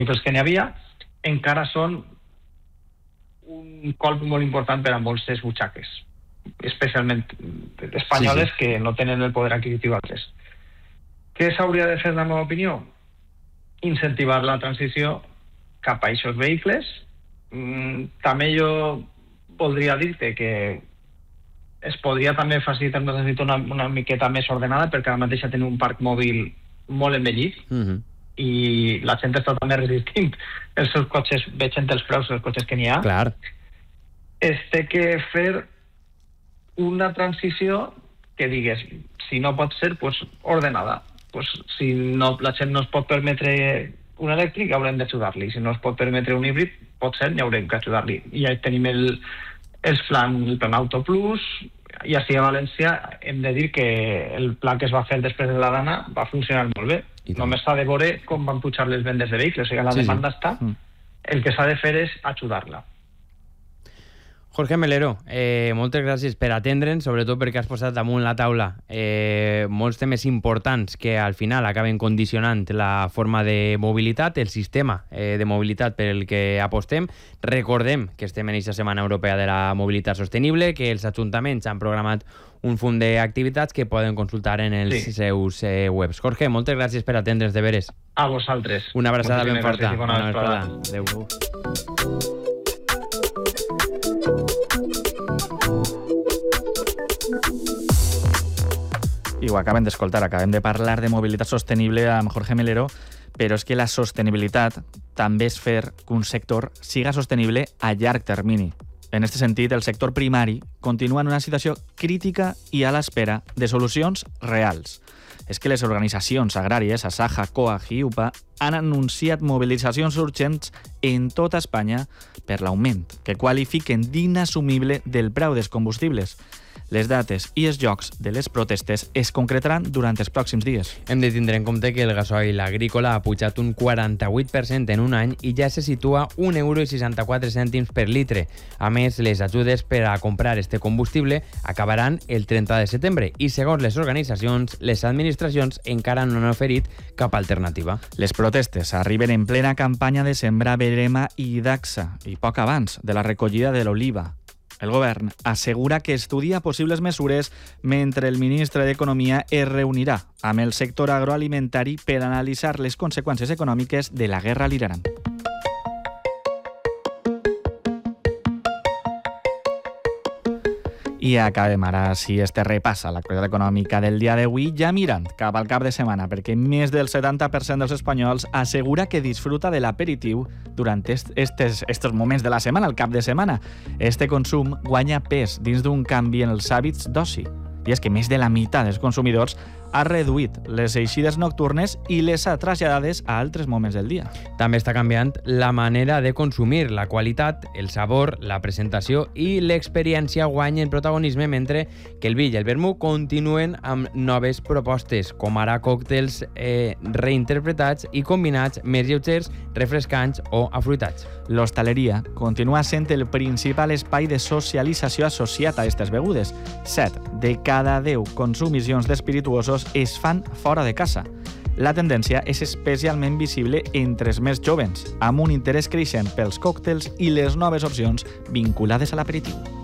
vehicles que n'hi havia, encara són un colp molt important per a moltes butxaques, especialment espanyoles, que no tenen el poder adquisitiu altres. Què s'hauria de fer, en la meva opinió? Incentivar la transició cap a aquests vehicles. També jo voldria dir-te que es podria també facilitar una transició una miqueta més ordenada, perquè ara mateix tenim un parc mòbil molt envellit, i la gent està també resistint els seus cotxes, veient els preus dels cotxes que n'hi ha. Clar. Es té que fer una transició que digues, si no pot ser, pues, ordenada. Pues, si no, la gent no es pot permetre un elèctric, haurem d'ajudar-li. Si no es pot permetre un híbrid, pot ser, hi haurem d'ajudar-li. I ja tenim el plan Auto Plus, i així a València hem de dir que el pla que es va fer després de la Dana va funcionar molt bé. Només s'ha de veure com van pujar les vendes de vehicles. O sigui, la demanda està. El que s'ha de fer és ajudar-la. Jorge Melero, moltes gràcies per atendre'ns, sobretot perquè has posat damunt la taula molts temes importants que al final acaben condicionant la forma de mobilitat, el sistema de mobilitat per el que apostem. Recordem que estem en aquesta Setmana Europea de la Mobilitat Sostenible, que els ajuntaments han programat un funt d'activitats que poden consultar en els seus webs. Jorge, moltes gràcies per atendre'ns, de veres. A vosaltres. Una abraçada ben forta. Bona vesprada. Adéu. I ho acabem d'escoltar, acabem de parlar de mobilitat sostenible amb Jorge Melero, però és que la sostenibilitat també és fer que un sector siga sostenible a llarg termini. En aquest sentit, el sector primari continua en una situació crítica i a l'espera de solucions reals. És que les organitzacions agràries, Asaja, COAG i UPA, han anunciat mobilitzacions urgents en tota Espanya per l'augment que qualifiquen d'inassumible del preu dels combustibles. Les dates i els llocs de les protestes es concretaran durant els pròxims dies. Hem de tindre en compte que el gasoil agrícola ha pujat un 48% en un any i ja se situa €1,64 per litre. A més, les ajudes per a comprar este combustible acabaran el 30 de setembre i, segons les organitzacions, les administracions encara no han oferit cap alternativa. Les protestes arriben en plena campanya de sembrar verema i dacsa i poc abans de la recollida de l'oliva. El govern assegura que estudia possibles mesures mentre el ministre d'Economia es reunirà amb el sector agroalimentari per analitzar les conseqüències econòmiques de la guerra a l'Iran. I acabem ara, si este repassa l'actualitat econòmica del dia d'avui, ja mirant cap al cap de setmana, perquè més del 70% dels espanyols assegura que disfruta de l'aperitiu durant estos moments de la setmana, el cap de setmana. Este consum guanya pes dins d'un canvi en els hàbits d'oci. I és que més de la meitat dels consumidors ha reduït les eixides nocturnes i les ha traslladades a altres moments del dia. També està canviant la manera de consumir. La qualitat, el sabor, la presentació i l'experiència guanyen protagonisme, mentre que el vi i el vermut continuen amb noves propostes, com ara còctels reinterpretats i combinats més lleugers, refrescants o afruitats. L'hostaleria continua sent el principal espai de socialització associat a aquestes begudes. 7 de cada 10 consumicions d'espirituosos es fan fora de casa. La tendència és especialment visible entre els més jovens, amb un interès creixent pels còctels i les noves opcions vinculades a l'aperitiu.